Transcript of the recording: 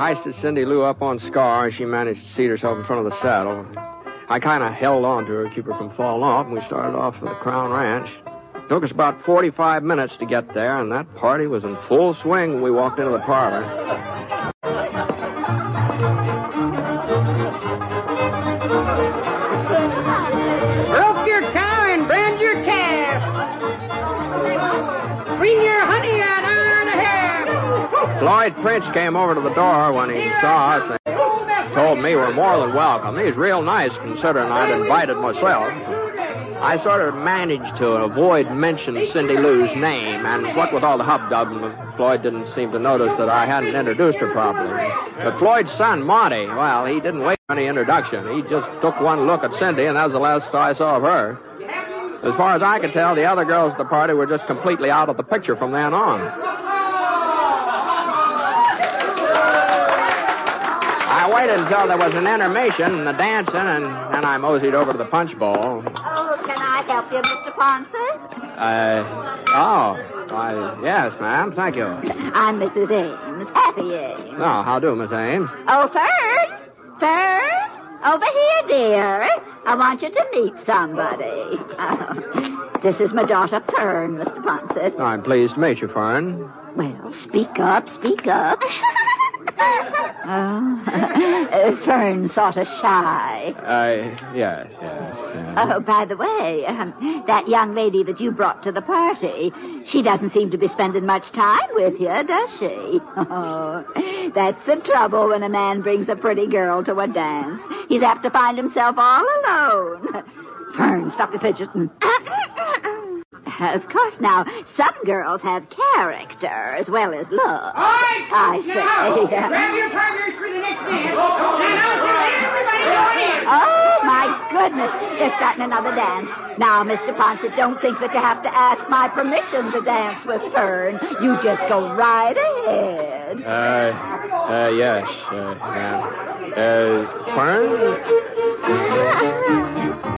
hoisted Cindy Lou up on Scar, and she managed to seat herself in front of the saddle. I kind of held on to her, keep her from falling off, and we started off for the Crown Ranch. It took us about 45 minutes to get there, and that party was in full swing when we walked into the parlor. Rope your cow and brand your calf. Bring your honey an hour and a half. Floyd Prince came over to the door when he saw us and told me we're more than welcome. He's real nice considering I'd invited myself. I sort of managed to avoid mentioning Cindy Lou's name, and what with all the hubdub, Floyd didn't seem to notice that I hadn't introduced her properly. But Floyd's son, Monty, well, he didn't wait for any introduction. He just took one look at Cindy, and that was the last I saw of her. As far as I could tell, the other girls at the party were just completely out of the picture from then on. I waited until there was an intermission and the dancing, and then I moseyed over to the punch bowl. Oh, can I help you, Mr. Ponce? Yes, ma'am. Thank you. I'm Mrs. Ames, Hattie Ames. Oh, how do, Miss Ames? Oh, Fern! Fern! Over here, dear. I want you to meet somebody. This is my daughter, Fern, Mr. Ponce. I'm pleased to meet you, Fern. Well, speak up, speak up. Fern's sort of shy. Yes. Oh, by the way, that young lady that you brought to the party, she doesn't seem to be spending much time with you, does she? Oh, that's the trouble when a man brings a pretty girl to a dance. He's apt to find himself all alone. Fern, stop your fidgeting. Of course, now, some girls have character as well as looks. All right, I say. now, grab your partners for the next dance. And I'll tell everybody join in. Oh, my goodness. They're starting another dance. Now, Mr. Ponce, don't think that you have to ask my permission to dance with Fern. You just go right ahead. Yes, ma'am. Fern?